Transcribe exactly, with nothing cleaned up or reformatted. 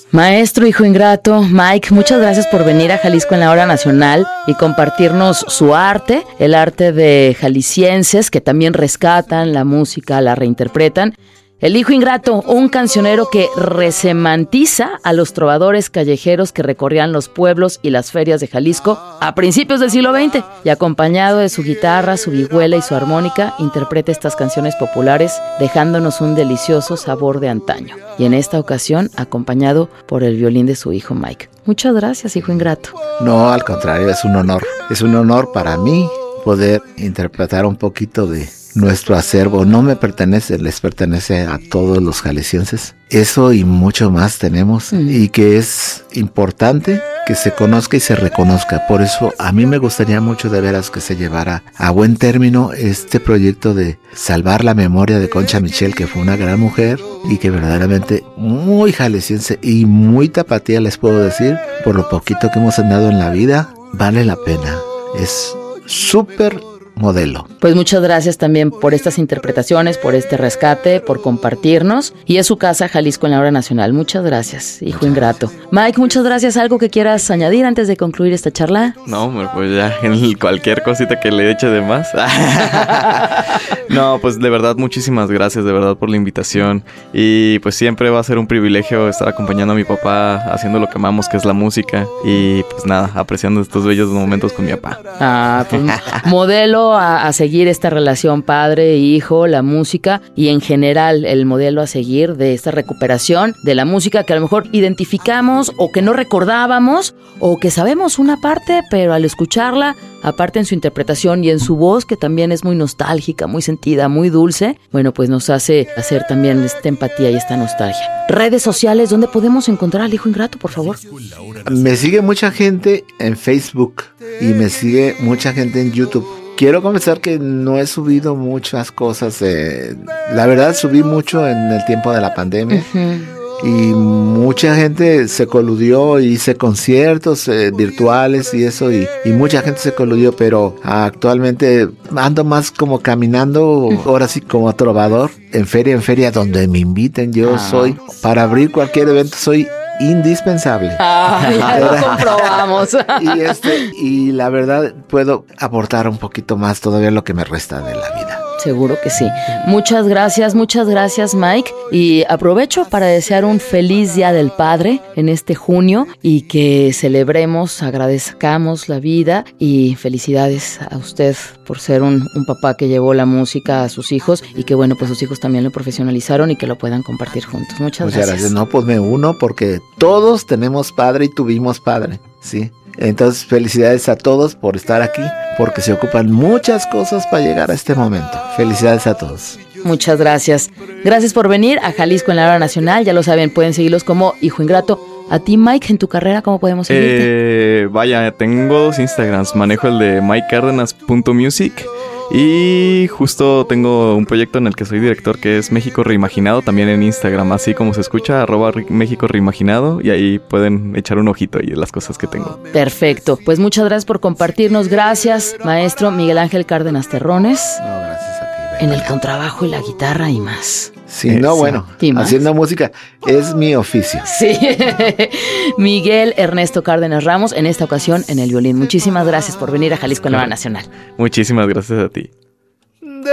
Maestro, hijo ingrato, Mike, muchas gracias por venir a Jalisco en la Hora Nacional y compartirnos su arte, el arte de jaliscienses que también rescatan la música, la reinterpretan. El hijo ingrato, un cancionero que resemantiza a los trovadores callejeros que recorrían los pueblos y las ferias de Jalisco a principios del siglo veinte, y acompañado de su guitarra, su vihuela y su armónica, interpreta estas canciones populares dejándonos un delicioso sabor de antaño. Y en esta ocasión, acompañado por el violín de su hijo Mike. Muchas gracias, hijo ingrato. No, al contrario, es un honor. Es un honor para mí poder interpretar un poquito de nuestro acervo. No me pertenece, les pertenece a todos los jaliscienses. Eso y mucho más tenemos, mm. y que es importante que se conozca y se reconozca. Por eso a mí me gustaría mucho de veras que se llevara a buen término este proyecto de salvar la memoria de Concha Michel, que fue una gran mujer y que verdaderamente muy jalisciense y muy tapatía, les puedo decir, por lo poquito que hemos andado en la vida, vale la pena. Es súper modelo. Pues muchas gracias también por estas interpretaciones, por este rescate, por compartirnos. Y es su casa, Jalisco en la Hora Nacional. Muchas gracias, hijo muchas ingrato. Gracias. Mike, muchas gracias. ¿Algo que quieras añadir antes de concluir esta charla? No, pues ya, cualquier cosita que le eche de más. No, pues de verdad, muchísimas gracias, de verdad, por la invitación. Y pues siempre va a ser un privilegio estar acompañando a mi papá haciendo lo que amamos, que es la música. Y pues nada, apreciando estos bellos momentos con mi papá. Ah, pues modelo A, a seguir esta relación padre-hijo, la música y en general el modelo a seguir de esta recuperación de la música que a lo mejor identificamos o que no recordábamos o que sabemos una parte, pero al escucharla, aparte en su interpretación y en su voz, que también es muy nostálgica, muy sentida, muy dulce, bueno, pues nos hace hacer también esta empatía y esta nostalgia. Redes sociales, ¿dónde podemos encontrar al hijo ingrato, por favor? Me sigue mucha gente en Facebook y me sigue mucha gente en YouTube. Quiero confesar que no he subido muchas cosas. Eh, la verdad, subí mucho en el tiempo de la pandemia. Uh-huh. Y mucha gente se coludió, hice conciertos eh, virtuales y eso, y, y mucha gente se coludió, pero actualmente ando más como caminando, ahora sí como trovador, en feria en feria, donde me inviten. Yo ah. soy, para abrir cualquier evento, soy indispensable. Ah, ya lo comprobamos. y, este, y la verdad puedo aportar un poquito más todavía lo que me resta de la vida. Seguro que sí. Muchas gracias, muchas gracias, Mike. Y aprovecho para desear un feliz Día del Padre en este junio y que celebremos, agradezcamos la vida y felicidades a usted por ser un, un papá que llevó la música a sus hijos y que bueno, pues sus hijos también lo profesionalizaron y que lo puedan compartir juntos. Muchas, muchas gracias. gracias. No, pues me uno porque todos tenemos padre y tuvimos padre, ¿sí? Entonces, felicidades a todos por estar aquí, porque se ocupan muchas cosas para llegar a este momento. Felicidades a todos. Muchas gracias. Gracias por venir a Jalisco en la Hora Nacional. Ya lo saben, pueden seguirlos como Hijo Ingrato. A ti, Mike, en tu carrera, ¿cómo podemos seguirte? Eh, vaya, tengo dos Instagrams. Manejo el de mike cardenas punto music. Y justo tengo un proyecto en el que soy director, que es México Reimaginado, también en Instagram, así como se escucha, arroba México Reimaginado, y ahí pueden echar un ojito ahí de las cosas que tengo. Perfecto, pues muchas gracias por compartirnos. Gracias, maestro Miguel Ángel Cárdenas Terrones. No, gracias a ti. En el contrabajo y la guitarra y más. Sí, no, Eso. bueno, haciendo música es mi oficio. Sí, Miguel Ernesto Cárdenas Ramos, en esta ocasión en el violín. Muchísimas gracias por venir a Jalisco en la Hora Nacional. Muchísimas gracias a ti.